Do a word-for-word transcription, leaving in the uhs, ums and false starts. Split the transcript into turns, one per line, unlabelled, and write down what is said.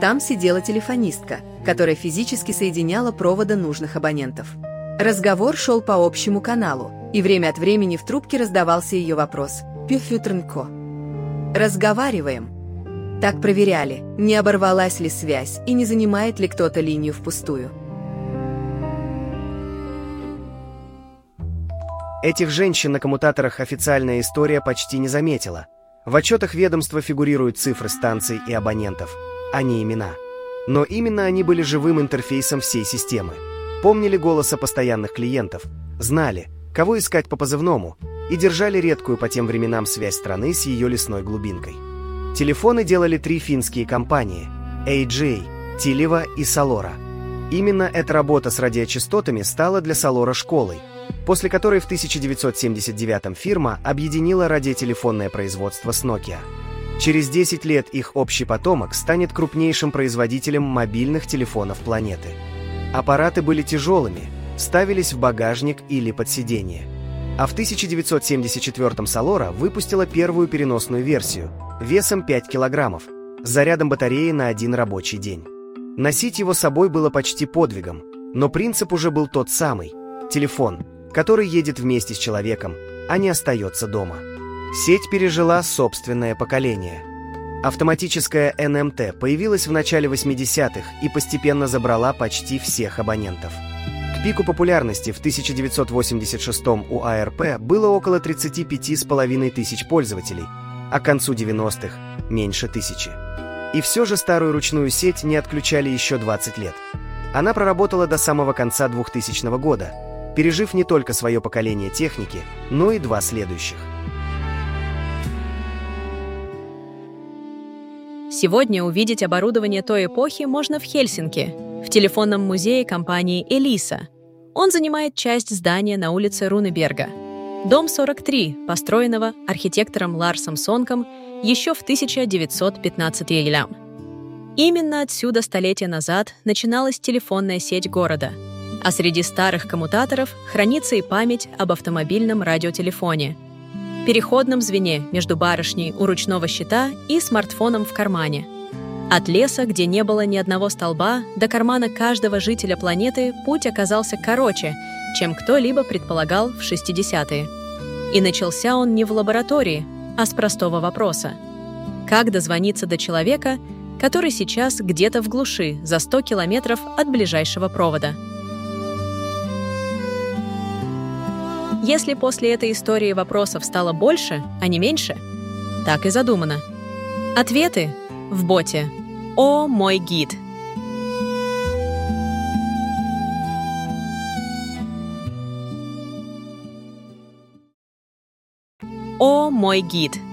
там сидела телефонистка, которая физически соединяла проводы нужных абонентов. Разговор шел по общему каналу, и время от времени в трубке раздавался ее вопрос «Пюфютрнко». «Разговариваем». Так проверяли, не оборвалась ли связь и не занимает ли кто-то линию впустую.
Этих женщин на коммутаторах официальная история почти не заметила. В отчетах ведомства фигурируют цифры станций и абонентов, а не имена. Но именно они были живым интерфейсом всей системы. Помнили голоса постоянных клиентов, знали, кого искать по позывному, и держали редкую по тем временам связь страны с ее лесной глубинкой. Телефоны делали три финские компании – эй джей, Тилева и Салора. Именно эта работа с радиочастотами стала для Салора школой, после которой в тысяча девятьсот семьдесят девятом фирма объединила радиотелефонное производство с Nokia. Через десять лет их общий потомок станет крупнейшим производителем мобильных телефонов планеты. Аппараты были тяжелыми, ставились в багажник или под сиденье. А в тысяча девятьсот семьдесят четвёртом Салора выпустила первую переносную версию весом пять килограммов, с зарядом батареи на один рабочий день. Носить его с собой было почти подвигом, но принцип уже был тот самый – телефон, который едет вместе с человеком, а не остается дома. Сеть пережила собственное поколение. Автоматическая эн эм тэ появилась в начале восьмидесятых и постепенно забрала почти всех абонентов. К пику популярности в тысяча девятьсот восемьдесят шестом у а эр пэ было около тридцати пяти с половиной тысяч пользователей, а к концу девяностых – меньше тысячи. И все же старую ручную сеть не отключали еще двадцать лет. Она проработала до самого конца двухтысячного года, пережив не только свое поколение техники, но и два следующих.
Сегодня увидеть оборудование той эпохи можно в Хельсинки, в телефонном музее компании «Элиса». Он занимает часть здания на улице Рунеберга. Дом сорок три, построенного архитектором Ларсом Сонком еще в тысяча девятьсот пятнадцатом. Именно отсюда столетия назад начиналась телефонная сеть города, а среди старых коммутаторов хранится и память об автомобильном радиотелефоне, переходном звене между барышней у ручного щита и смартфоном в кармане. От леса, где не было ни одного столба, до кармана каждого жителя планеты путь оказался короче, чем кто-либо предполагал в шестидесятые. И начался он не в лаборатории, а с простого вопроса. Как дозвониться до человека, который сейчас где-то в глуши, за сто километров от ближайшего провода? Если после этой истории вопросов стало больше, а не меньше, так и задумано. Ответы в боте «О, мой гид». «О, мой гид»